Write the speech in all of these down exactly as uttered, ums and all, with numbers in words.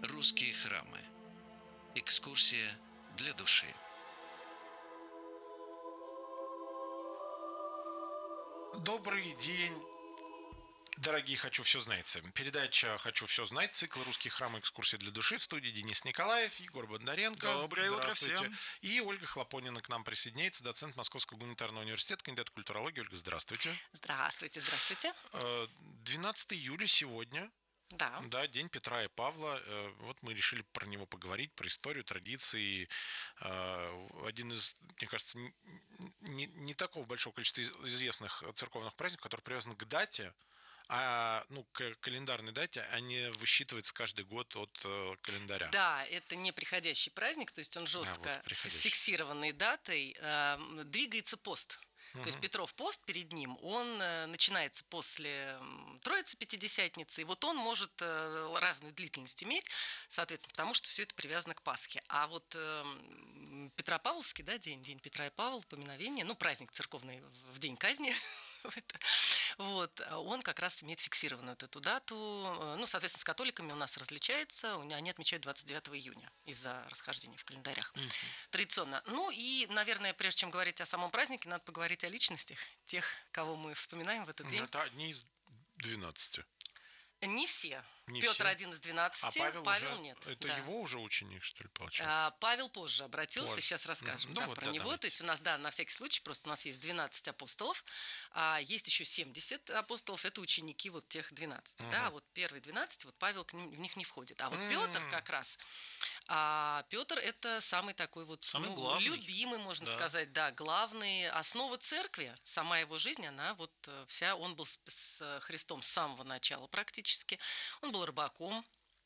Русские храмы. Экскурсия для души. Добрый день, дорогие «Хочу все знать». Передача «Хочу все знать», цикл «Русские храмы. Экскурсии для души». В студии Денис Николаев, Егор Бондаренко. Доброе утро всем. И Ольга Хлопонина к нам присоединяется, доцент Московского гуманитарного университета, кандидат культурологии. Ольга, здравствуйте. Здравствуйте, здравствуйте. двенадцатого июля сегодня. Да. Да, День Петра и Павла. Вот мы решили про него поговорить, про историю, традиции. Один из, мне кажется, не, не такого большого количества известных церковных праздников, который привязан к дате, а ну, к календарной дате, а не высчитывается каждый год от э, календаря. Да, это не приходящий праздник, то есть он жестко, а, вот, с фиксированной датой, э, двигается пост. То есть Петров пост перед ним, он э, начинается после Троицы Пятидесятницы, и вот он может э, разную длительность иметь, соответственно, потому что все это привязано к Пасхе. А вот э, Петропавловский, да, день, день Петра и Павла, поминовение, ну, праздник церковный в день казни, вот, он как раз имеет фиксированную вот эту дату. Ну, соответственно, с католиками у нас различается. Они отмечают двадцать девятого июня из-за расхождения в календарях. Uh-huh. Традиционно. Ну и, наверное, прежде чем говорить о самом празднике, надо поговорить о личностях тех, кого мы вспоминаем в этот день. Это одни из двенадцати. Не все. Не Петр все. один из двенадцати, а Павел, Павел уже, нет. Это да. его уже ученик, что ли, получается? А, Павел позже обратился, позже. Сейчас расскажем ну, да, вот, про да, него. давайте. То есть у нас, да, на всякий случай, просто у нас есть двенадцать апостолов, а есть еще семьдесят апостолов, это ученики вот тех двенадцати. Uh-huh. Да, вот первые двенадцать, вот Павел к ним, в них не входит. А вот uh-huh. Петр как раз, а, Петр это самый такой вот самый ну, главный. любимый, можно да. сказать, да, главный. Основа церкви, сама его жизнь, она вот вся, он был с, с Христом с самого начала практически. Он был рыбаком.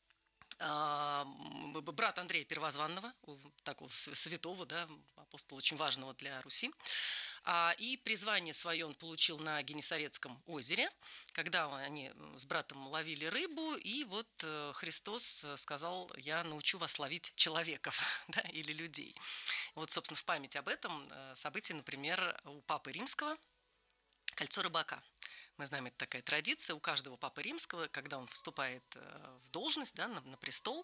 Брат Андрея Первозванного, такого святого, да, апостола очень важного для Руси. И призвание свое он получил на Генесарецком озере, когда они с братом ловили рыбу, и вот Христос сказал: я научу вас ловить человеков, да, или людей. Вот, собственно, в память об этом событии, например, у Папы Римского кольцо рыбака. Мы знаем, это такая традиция у каждого Папы Римского, когда он вступает в должность, да, на, на престол,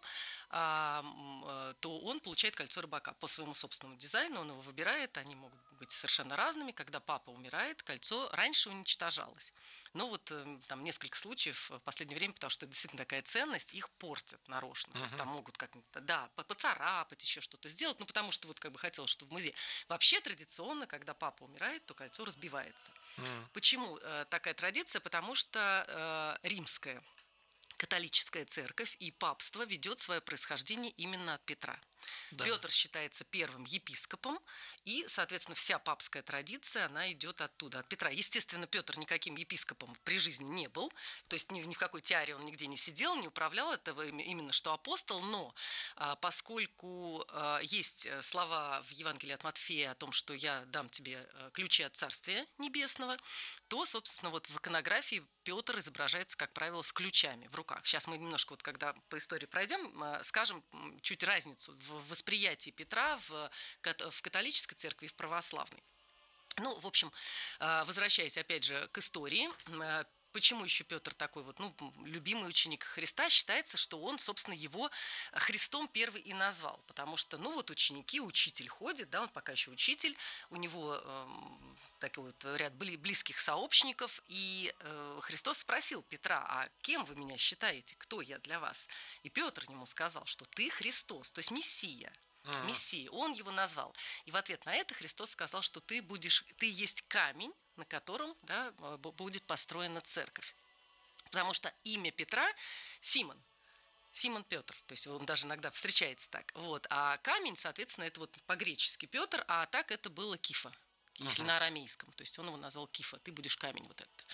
а, то он получает кольцо рыбака по своему собственному дизайну, он его выбирает, они могут быть совершенно разными. Когда папа умирает, кольцо раньше уничтожалось. Но вот там несколько случаев в последнее время, потому что это действительно такая ценность, их портят нарочно. Uh-huh. То есть там могут как-то, да, поцарапать, еще что-то сделать, ну потому что вот как бы хотелось, чтобы в музее. Вообще традиционно, когда папа умирает, то кольцо разбивается. Uh-huh. Почему э, такая традиция? Потому что э, римская католическая церковь и папство ведет свое происхождение именно от Петра. Да. Петр считается первым епископом, и, соответственно, вся папская традиция, она идет оттуда, от Петра. Естественно, Петр никаким епископом при жизни не был, то есть ни, ни в какой тиаре он нигде не сидел, не управлял, это именно что апостол, но а, поскольку а, есть слова в Евангелии от Матфея о том, что я дам тебе ключи от Царствия Небесного, то, собственно, вот в иконографии Петр изображается, как правило, с ключами в руках. Сейчас мы немножко, вот, когда по истории пройдем, скажем чуть разницу в восприятии Петра в, в католической церкви и в православной. Ну, в общем, возвращаясь опять же к истории, почему еще Петр такой вот, ну, любимый ученик Христа? Считается, что он, собственно, его Христом первый и назвал. Потому что, ну, вот ученики, учитель ходит, да, он пока еще учитель, у него э, такой вот ряд близких сообщников, и э, Христос спросил Петра: а кем вы меня считаете, кто я для вас? И Петр ему сказал, что ты Христос, то есть Мессия. Uh-huh. Мессия, он его назвал. И в ответ на это Христос сказал, что ты будешь, ты есть камень, на котором, да, будет построена церковь. Потому что имя Петра Симон. Симон Петр. То есть он даже иногда встречается так. Вот. А камень, соответственно, это вот по-гречески Петр, а так это было Кифа, если uh-huh. на арамейском. То есть он его назвал Кифа. Ты будешь камень вот этот.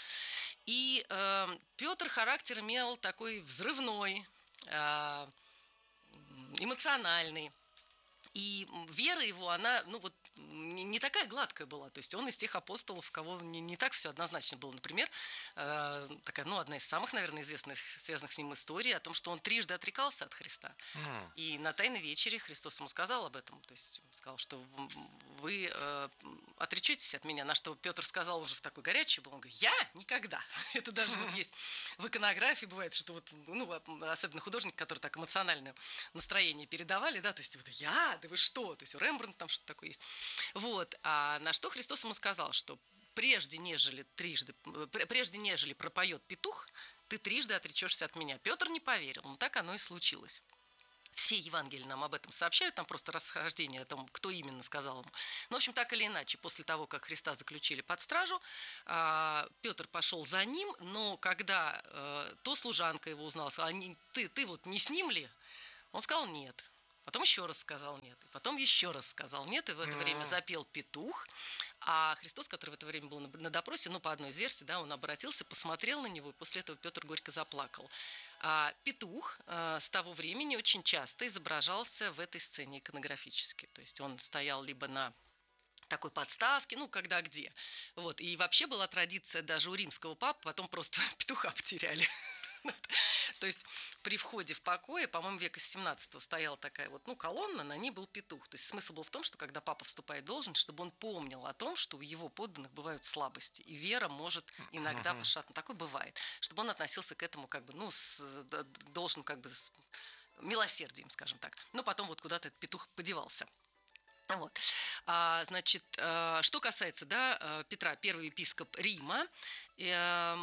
И э, Петр характер имел такой взрывной, э, эмоциональный. И вера его, она, ну вот не, не такая гладкая была. То есть он из тех апостолов, у кого не, не так все однозначно было. Например, э, такая, ну, одна из самых, наверное, известных, связанных с ним историй о том, что он трижды отрекался от Христа. Mm. И на Тайной вечере Христос ему сказал об этом. То есть сказал, что вы э, отречетесь от меня. На что Петр сказал уже в такой горячий был. Он говорит, я? Никогда. Это даже вот есть в иконографии бывает, что вот, ну, особенно художники, которые так эмоциональное настроение передавали, да, то есть вот я, да вы что, то есть у Рембрандта там что-то такое есть. Вот, а на что Христос ему сказал, что прежде нежели трижды, прежде нежели пропоет петух, ты трижды отречешься от меня. Петр не поверил, но так оно и случилось. Все Евангелия нам об этом сообщают, там просто расхождение о том, кто именно сказал ему. Ну, в общем, так или иначе, после того, как Христа заключили под стражу, Петр пошел за ним, но когда то служанка его узнала, сказала, ты, ты вот не с ним ли? Он сказал нет. Потом еще раз сказал нет. И потом еще раз сказал нет. И в это время запел петух. А Христос, который в это время был на допросе, ну, по одной из версий, да, он обратился, посмотрел на него, и после этого Петр горько заплакал. А петух а, с того времени очень часто изображался в этой сцене иконографически. То есть он стоял либо на такой подставке, ну, когда где. Вот. И вообще была традиция даже у римского папы, потом просто петуха потеряли. То есть при входе в покое, по-моему, века семнадцатого стояла такая вот, ну, колонна, на ней был петух. То есть смысл был в том, что когда папа вступает в должность, чтобы он помнил о том, что у его подданных бывают слабости, и вера может иногда пошатнуть. Такое бывает. Чтобы он относился к этому как бы, ну, с должным как бы с милосердием, скажем так. Но потом вот куда-то этот петух подевался. Вот. А, значит, а, что касается, да, Петра, первый епископ Рима, э,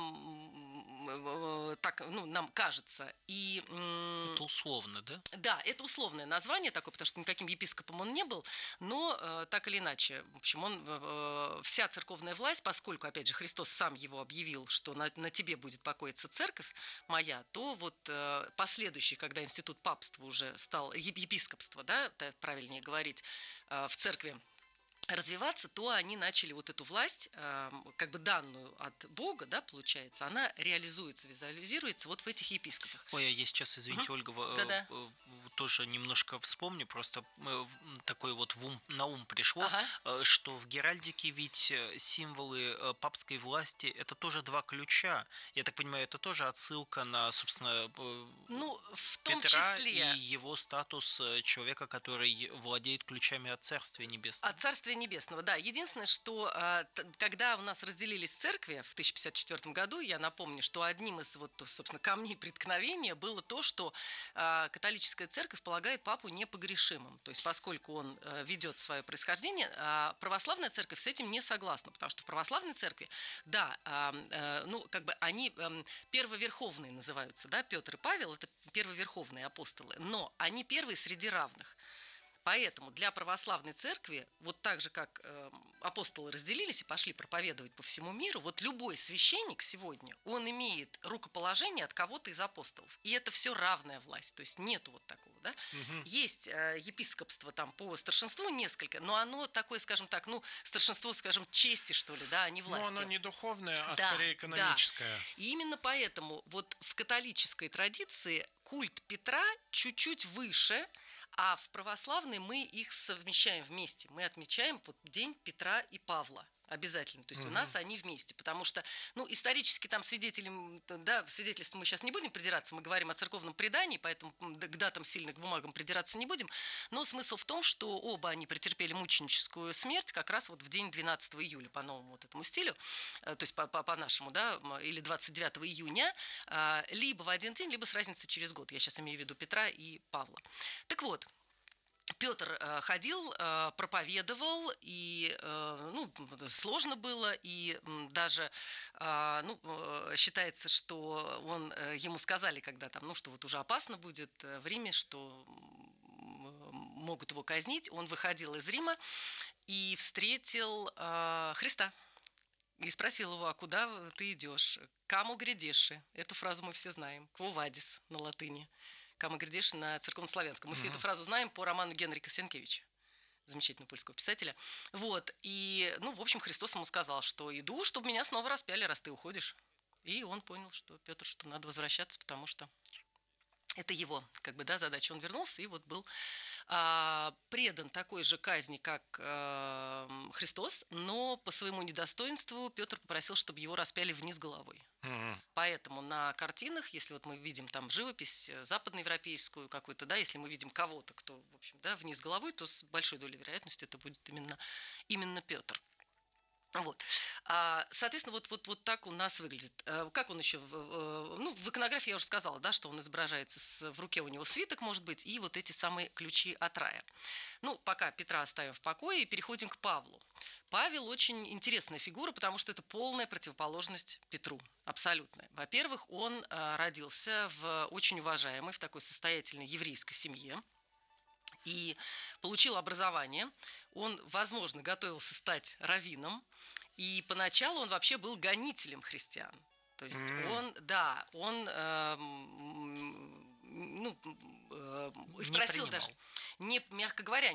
так, ну, нам кажется, и... Это условно, да? Да, это условное название такое, потому что никаким епископом он не был, но э, так или иначе, в общем, он, э, вся церковная власть, поскольку, опять же, Христос сам его объявил, что на, на тебе будет покоиться церковь моя, то вот э, последующий, когда институт папства уже стал, епископство, да, правильнее говорить, э, в церкви, развиваться, то они начали вот эту власть, как бы данную от Бога, да, получается, она реализуется, визуализируется вот в этих епископах. Ой, я сейчас, извините, угу. Ольга, Да-да. тоже немножко вспомню, просто такой вот в ум, на ум пришло, ага. что в геральдике ведь символы папской власти – это тоже два ключа. Я так понимаю, это тоже отсылка на, собственно, ну, в том Петра числе... и его статус человека, который владеет ключами от Царствия Небесного. От Царствия Небесного, да. Единственное, что когда у нас разделились церкви в тысяча пятьдесят четвёртом году, я напомню, что одним из, вот, собственно, камней преткновения было то, что католическая церковь полагает папу непогрешимым. То есть, поскольку он ведет свое происхождение, православная церковь с этим не согласна, потому что в православной церкви, да, ну, как бы они первоверховные называются, да, Петр и Павел – это первоверховные апостолы, но они первые среди равных. Поэтому для православной церкви, вот так же, как э, апостолы разделились и пошли проповедовать по всему миру, вот любой священник сегодня, он имеет рукоположение от кого-то из апостолов. И это все равная власть, то есть нету вот такого, да. Угу. Есть э, епископство там по старшинству несколько, но оно такое, скажем так, ну, старшинство, скажем, чести, что ли, да, а не власти. Но оно не духовное, а да, скорее экономическое. Да. И именно поэтому вот в католической традиции культ Петра чуть-чуть выше, а в православной мы их совмещаем вместе. Мы отмечаем вот День Петра и Павла обязательно. То есть угу. у нас они вместе. Потому что, ну, исторически там свидетелем, да, свидетельством мы сейчас не будем придираться. Мы говорим о церковном предании, поэтому к датам сильно, к бумагам придираться не будем. Но смысл в том, что оба они претерпели мученическую смерть как раз вот в день двенадцатого июля по новому вот этому стилю. То есть по, по, по нашему, да, или двадцать девятого июня. Либо в один день, либо с разницей через год. Я сейчас имею в виду Петра и Павла. Так вот, Петр э, ходил, э, проповедовал, и э, ну, сложно было, и даже э, ну, э, считается, что он, э, ему сказали, когда там, ну, что вот уже опасно будет в Риме, что могут его казнить. Он выходил из Рима и встретил э, Христа. И спросил его, а куда ты идешь? «Каму грядеши». Эту фразу мы все знаем. «Кво вадис» на латыни. «Каму грядеши» на церковнославянском. Мы mm-hmm. всю эту фразу знаем по роману Генрика Сенкевича, замечательного польского писателя. Вот. И, ну, в общем, Христос ему сказал, что иду, чтобы меня снова распяли, раз ты уходишь. И он понял, что Петр, что надо возвращаться, потому что Это его, как бы, да, задача. Он вернулся и вот был а, предан такой же казни, как а, Христос, но по своему недостоинству Петр попросил, чтобы его распяли вниз головой. Mm-hmm. Поэтому на картинах, если вот мы видим там живопись западноевропейскую какую-то, да, если мы видим кого-то, кто, в общем, да, вниз головой, то с большой долей вероятности это будет именно, именно Петр. Вот. Соответственно, вот, вот, вот так у нас выглядит. Как он еще... Ну, в иконографии я уже сказала, да, что он изображается, с, в руке у него свиток, может быть, и вот эти самые ключи от рая. Ну, пока Петра оставим в покое и переходим к Павлу. Павел очень интересная фигура, потому что это полная противоположность Петру. Абсолютная. Во-первых, он родился в очень уважаемой, в такой состоятельной еврейской семье и получил образование. Он, возможно, готовился стать раввином. И поначалу он вообще был гонителем христиан. То есть mm. он, да, он, э, ну, э, спросил даже, не, мягко говоря,